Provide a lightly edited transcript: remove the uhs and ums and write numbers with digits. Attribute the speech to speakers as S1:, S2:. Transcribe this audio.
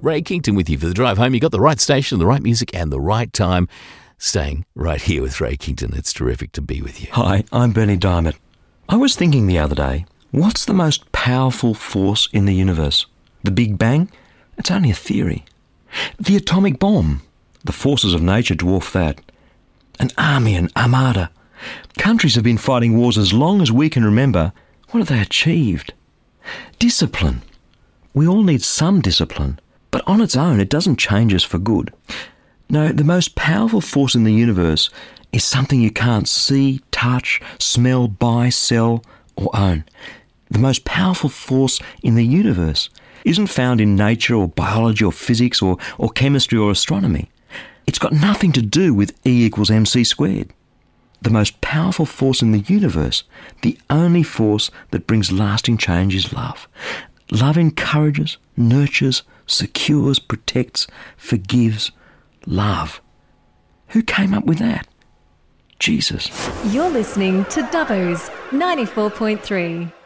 S1: Ray Kington with you for the drive home. You got the right station, the right music, and the right time. Staying right here with Ray Kington. It's terrific to be with you.
S2: Hi, I'm Bernie Diamond. I was thinking the other day, what's the most powerful force in the universe? The Big Bang? It's only a theory. The atomic bomb? The forces of nature dwarf that. An army, an armada. Countries have been fighting wars as long as we can remember. What have they achieved? Discipline. We all need some discipline, but on its own it doesn't change us for good. No, the most powerful force in the universe is something you can't see, touch, smell, buy, sell, or own. The most powerful force in the universe isn't found in nature or biology or physics or chemistry or astronomy. It's got nothing to do with E equals mc squared. The most powerful force in the universe, the only force that brings lasting change, is love. Love encourages, nurtures, secures, protects, forgives. Love. Who came up with that? Jesus.
S3: You're listening to Dubbo's 94.3.